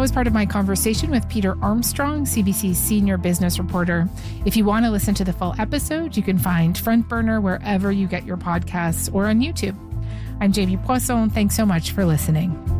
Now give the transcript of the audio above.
was part of my conversation with Peter Armstrong, CBC's senior business reporter. If you want to listen to the full episode, you can find Front Burner wherever you get your podcasts or on YouTube. I'm Jamie Poisson. Thanks so much for listening.